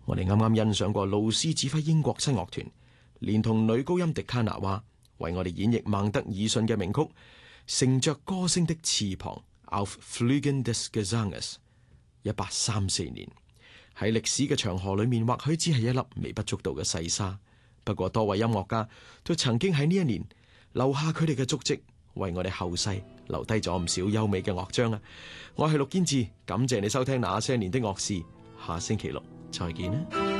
我哋啱啱欣賞過盧斯指揮英國新樂團，連同女高音迪卡納娃為我哋演繹孟德爾遜嘅名曲《乘着歌聲的翅膀》Auf Flügen des Gesanges。1834年，喺歷史嘅長河裏面，或許只係一粒微不足道嘅細沙。不過多位音樂家都曾經喺呢一年留下佢哋嘅足跡，為我哋後世留低咗唔少優美嘅樂章啊！我係陸堅志，感謝你收聽那些年的樂事，下星期六再見啦。